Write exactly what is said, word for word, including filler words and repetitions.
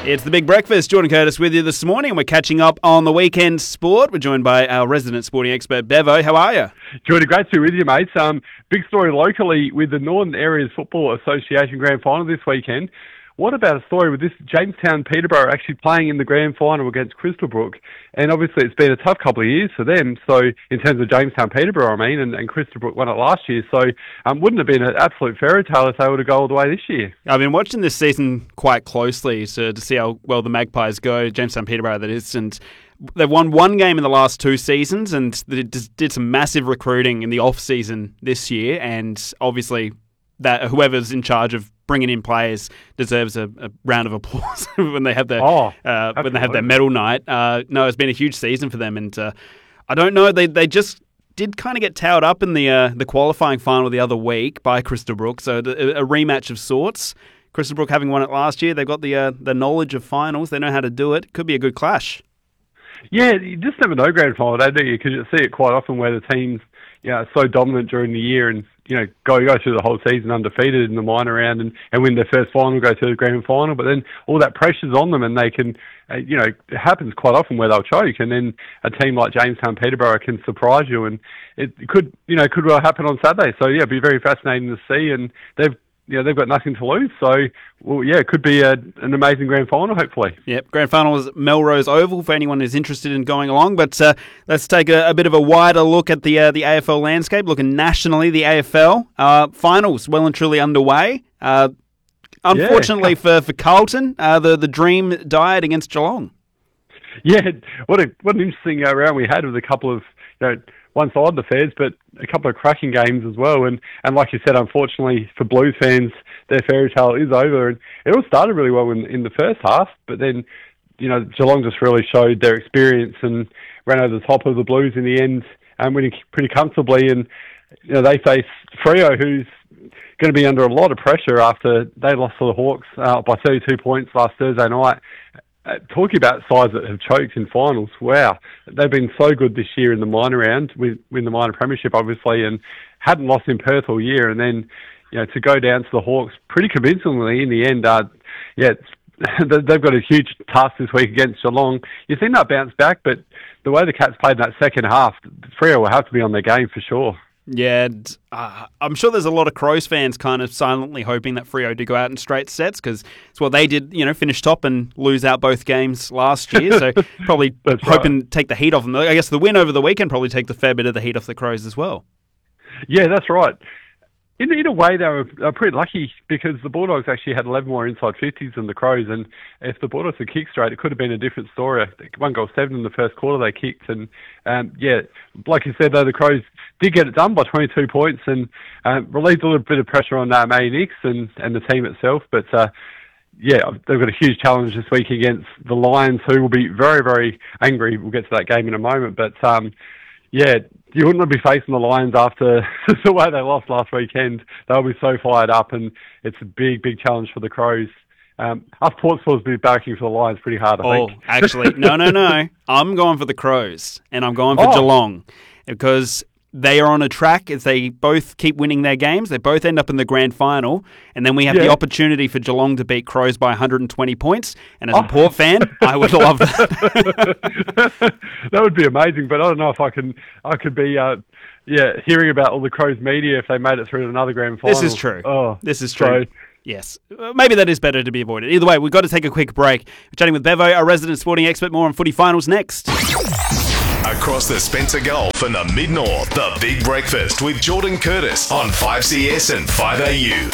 It's the Big Breakfast. Jordan Curtis with you this morning. We're catching up on the weekend sport. We're joined by our resident sporting expert, Bevo. How are you? Jordan, great to be with you, mates. Um, big story locally with the Northern Areas Football Association Grand Final this weekend. What about a story with this Jamestown Peterborough actually playing in the grand final against Crystalbrook? And obviously it's been a tough couple of years for them, so in terms of Jamestown Peterborough, I mean, and, and Crystalbrook won it last year, so um, wouldn't have been an absolute fairy tale if they were to go all the way this year. I've been watching this season quite closely to, to see how well the Magpies go, Jamestown Peterborough that is, and they've won one game in the last two seasons and they did some massive recruiting in the off-season this year, and obviously that whoever's in charge of bringing in players deserves a, a round of applause when they have their oh, uh, when they have their medal night. Uh, no, it's been a huge season for them, and uh, I don't know. They they just did kind of get towed up in the uh, the qualifying final the other week by Crystalbrook, so the, a rematch of sorts. Crystalbrook having won it last year, they've got the uh, the knowledge of finals. They know how to do it. Could be a good clash. Yeah, you just never know grand final, do you? Because you see it quite often where the teams, you know, are so dominant during the year and, you know, go go through the whole season undefeated in the minor round and, and win their first final, go to the grand final. But then all that pressure's on them and they can, uh, you know, it happens quite often where they'll choke. And then a team like Jamestown Peterborough can surprise you. And it could, you know, could well happen on Saturday. So, yeah, it'd be very fascinating to see. And they've, you know, they've got nothing to lose. So, well, yeah, it could be a, an amazing grand final, hopefully. Yep, grand final is Melrose Oval for anyone who's interested in going along. But uh, let's take a, a bit of a wider look at the uh, the A F L landscape, looking nationally, the A F L. Uh, finals well and truly underway. Uh, unfortunately yeah. for, for Carlton, uh, the, the dream died against Geelong. Yeah, what a what an interesting uh, round we had with a couple of, you know, one-sided affairs, but a couple of cracking games as well. And, and like you said, unfortunately for Blues fans, their fairy tale is over. And it all started really well in, in the first half, but then, you know, Geelong just really showed their experience and ran over the top of the Blues in the end, and winning pretty comfortably. And, you know, they face Freo, who's going to be under a lot of pressure after they lost to the Hawks uh, by thirty-two points last Thursday night. Uh, talking about sides that have choked in finals, wow, they've been so good this year in the minor round, with win the minor premiership obviously, and hadn't lost in Perth all year, and then, you know, to go down to the Hawks pretty convincingly in the end. Uh, yeah, it's, they've got a huge task this week against Geelong. You think they'll bounce back, but the way the Cats played in that second half, Freo will have to be on their game for sure. Yeah, uh, I'm sure there's a lot of Crows fans kind of silently hoping that Freo do go out in straight sets because it's what they did, you know, finish top and lose out both games last year. So probably hoping right. to take the heat off them. I guess the win over the weekend probably take the fair bit of the heat off the Crows as well. Yeah, that's right. In, in a way, they were, they were pretty lucky because the Bulldogs actually had eleven more inside fifties than the Crows, and if the Bulldogs had kicked straight, it could have been a different story. One goal seven in the first quarter they kicked, and um, yeah, like you said, though, the Crows did get it done by twenty-two points and uh, relieved a little bit of pressure on um, A Nix and, and the team itself, but uh, yeah, they've got a huge challenge this week against the Lions, who will be very, very angry. We'll get to that game in a moment, but um, yeah, you wouldn't be facing the Lions after the way they lost last weekend. They'll be so fired up, and it's a big, big challenge for the Crows. Um, us Port Sports will be backing for the Lions pretty hard, I oh, think. Oh, actually, no, no, no. I'm going for the Crows, and I'm going for oh. Geelong, because they are on a track as they both keep winning their games. They both end up in the grand final, and then we have yeah. the opportunity for Geelong to beat Crows by one hundred twenty points. And as oh. a Port fan, I would love that. That would be amazing, but I don't know if I can. I could be, uh, yeah, hearing about all the Crows media if they made it through to another grand final. This is true. Oh, this is true. So, yes. Maybe that is better to be avoided. Either way, we've got to take a quick break. We're chatting with Bevo, our resident sporting expert. More on footy finals next. Across the Spencer Gulf and the Mid-North, the Big Breakfast with Jordan Curtis on five C S and five A U.